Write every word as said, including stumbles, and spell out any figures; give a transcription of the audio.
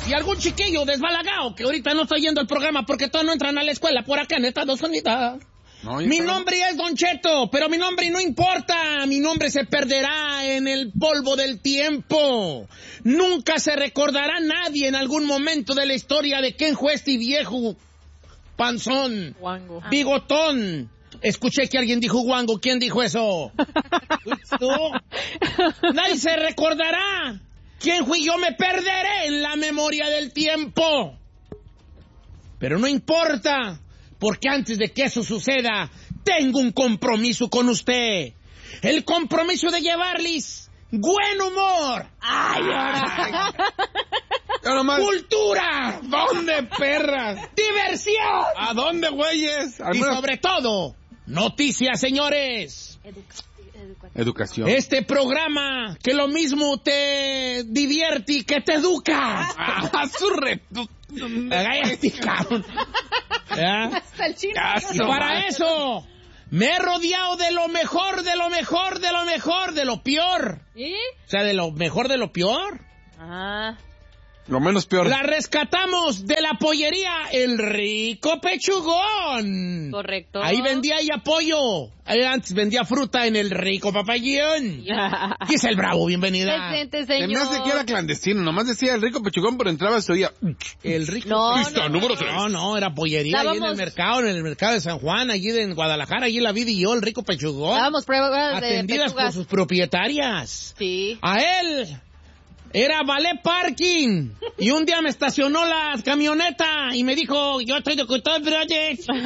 Y algún chiquillo desbalagado que ahorita no está yendo al programa porque todos no entran a la escuela por acá en Estados Unidos. No, mi pero... nombre es Don Cheto, pero mi nombre no importa. Mi nombre se perderá en el polvo del tiempo. Nunca se recordará nadie en algún momento de la historia de quién fue este viejo panzón, guango, bigotón. Escuché que alguien dijo guango. ¿Quién dijo eso? ¿Tú? Nadie se recordará quién fui. Yo me perderé en la memoria del tiempo. Pero no importa, porque antes de que eso suceda, tengo un compromiso con usted. El compromiso de llevarles buen humor. ¡Ay, ahora! Nomás... ¡Cultura! ¿Dónde, perras? ¡Diversión! ¿A dónde, güeyes? Y menos... sobre todo, noticias, señores. Educa... Educación. Este programa que lo mismo te divierte y que te educa. ¡Ah, su re... Cállate, cabrón. Hasta el chino. Y para eso me he rodeado de lo mejor, de lo mejor, de lo mejor, de lo peor. ¿Y? O sea, de lo mejor, de lo peor. Ajá. Lo menos peor. La rescatamos de la pollería El Rico Pechugón. Correcto. Ahí vendía ella pollo. Ahí antes vendía fruta en El Rico Papayón. Yeah. Y es el Bravo, bienvenida. Presente, señor. Se me hace que era clandestino. Nomás decía El Rico Pechugón, pero entraba y se oía El Rico no, Pista, no, número tres. No, no, era pollería. Estábamos... Allí en el mercado, en el mercado de San Juan, allí en Guadalajara, allí la vi y yo, El Rico Pechugón. Dábamos pruebas de atendidas por sus propietarias. Sí. A él era ballet parking. Y un día me estacionó la camioneta y me dijo, yo estoy de Cutón, brothers.